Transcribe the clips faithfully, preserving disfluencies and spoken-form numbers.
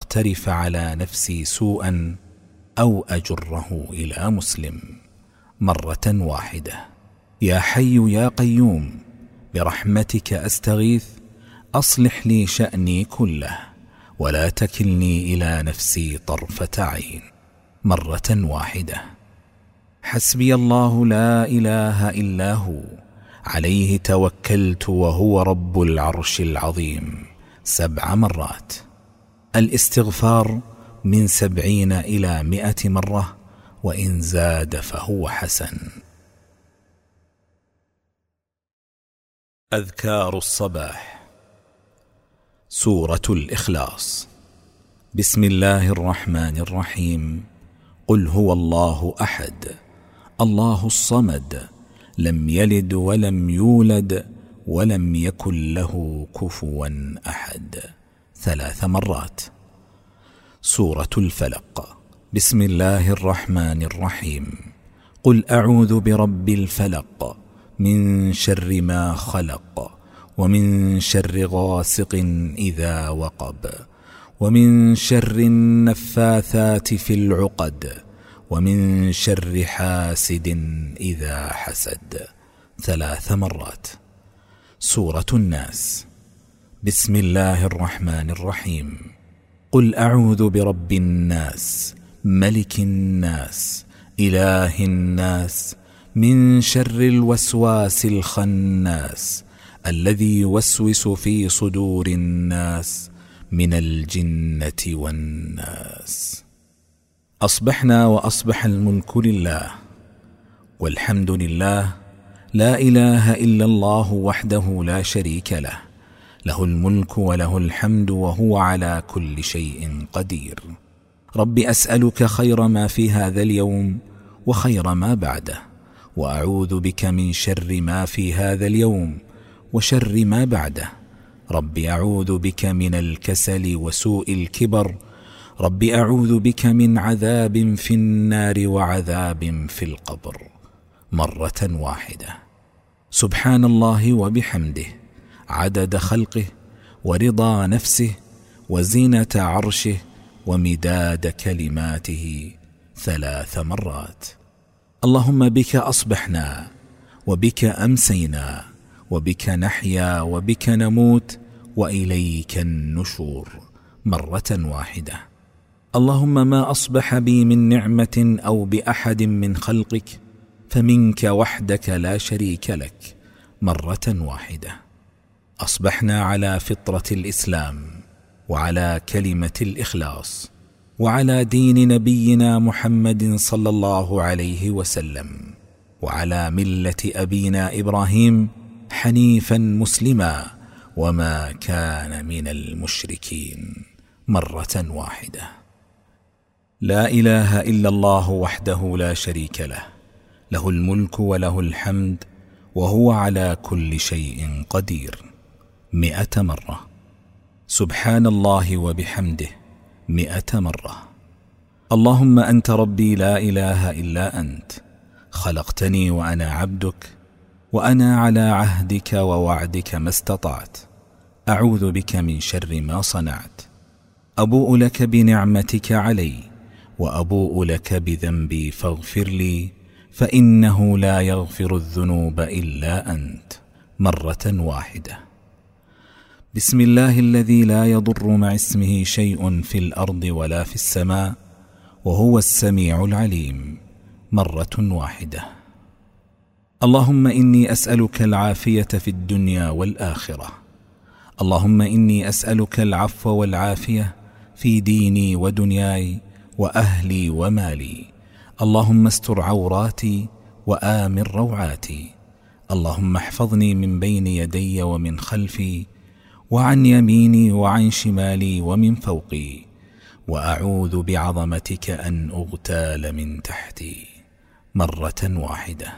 أقترف على نفسي سوءا أو أجره إلى مسلم. مرة واحدة. يا حي يا قيوم برحمتك أستغيث، أصلح لي شأني كله ولا تكلني إلى نفسي طرفة عين. مرة واحدة. حسبي الله لا إله إلا هو عليه توكلت وهو رب العرش العظيم. سبع مرات. الاستغفار من سبعين إلى مئة مرة، وإن زاد فهو حسن. أذكار الصباح. سورة الإخلاص. بسم الله الرحمن الرحيم. قل هو الله أحد الله الصمد لم يلد ولم يولد ولم يكن له كفوا أحد. ثلاث مرات. سورة الفلق. بسم الله الرحمن الرحيم. قل أعوذ برب الفلق من شر ما خلق ومن شر غاسق إذا وقب ومن شر النفاثات في العقد ومن شر حاسد إذا حسد. ثلاث مرات. سورة الناس. بسم الله الرحمن الرحيم. قل أعوذ برب الناس ملك الناس إله الناس من شر الوسواس الخناس الذي يوسوس في صدور الناس من الجنة والناس. أصبحنا وأصبح الملك لله والحمد لله، لا إله إلا الله وحده لا شريك له، له الملك وله الحمد وهو على كل شيء قدير. رب أسألك خير ما في هذا اليوم وخير ما بعده، وأعوذ بك من شر ما في هذا اليوم وشر ما بعده. رب أعوذ بك من الكسل وسوء الكبر. رب أعوذ بك من عذاب في النار وعذاب في القبر. مرة واحدة. سبحان الله وبحمده عدد خلقه ورضا نفسه وزينة عرشه ومداد كلماته. ثلاث مرات. اللهم بك أصبحنا وبك أمسينا وبك نحيا وبك نموت وإليك النشور. مرة واحدة. اللهم ما أصبح بي من نعمة أو بأحد من خلقك فمنك وحدك لا شريك لك. مرة واحدة. أصبحنا على فطرة الإسلام وعلى كلمة الإخلاص وعلى دين نبينا محمد صلى الله عليه وسلم وعلى ملة أبينا إبراهيم حنيفا مسلما وما كان من المشركين. مرة واحدة. لا إله إلا الله وحده لا شريك له، له الملك وله الحمد وهو على كل شيء قدير. مئة مرة. سبحان الله وبحمده مئة مرة. اللهم أنت ربي لا إله إلا أنت، خلقتني وأنا عبدك وأنا على عهدك ووعدك ما استطعت. أعوذ بك من شر ما صنعت. أبوء لك بنعمتك علي وأبوء لك بذنبي فاغفر لي، فإنه لا يغفر الذنوب إلا أنت. مرة واحدة. بسم الله الذي لا يضر مع اسمه شيء في الأرض ولا في السماء وهو السميع العليم. مرة واحدة. اللهم إني أسألك العافية في الدنيا والآخرة. اللهم إني أسألك العفو والعافية في ديني ودنياي وأهلي ومالي. اللهم استر عوراتي وآمن روعاتي. اللهم احفظني من بين يدي ومن خلفي وعن يميني وعن شمالي ومن فوقي، وأعوذ بعظمتك أن أغتال من تحتي. مرة واحدة.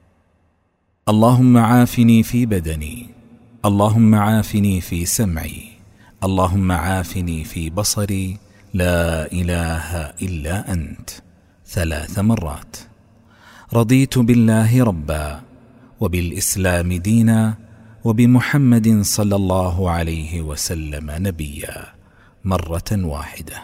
اللهم عافني في بدني. اللهم عافني في سمعي. اللهم عافني في بصري. لا إله إلا أنت. ثلاث مرات. رضيت بالله ربا وبالإسلام دينا وبمحمد صلى الله عليه وسلم نبيا. مرة واحدة.